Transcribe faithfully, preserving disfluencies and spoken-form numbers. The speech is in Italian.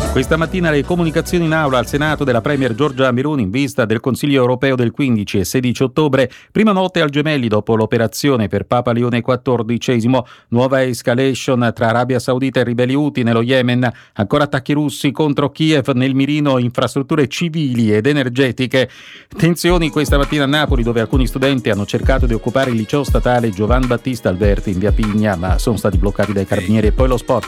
Questa mattina le comunicazioni in aula al Senato della Premier Giorgia Meloni in vista del Consiglio europeo del quindici e sedici ottobre, prima notte al Gemelli dopo l'operazione per Papa Leone quattordicesimo, nuova escalation tra Arabia Saudita e ribelli Houthi nello Yemen, ancora attacchi russi contro Kiev, nel mirino infrastrutture civili ed energetiche. Tensioni questa mattina a Napoli, dove alcuni studenti hanno cercato di occupare il liceo statale Giovan Battista Alberti in via Pigna, ma sono stati bloccati dai carabinieri. E poi lo sport.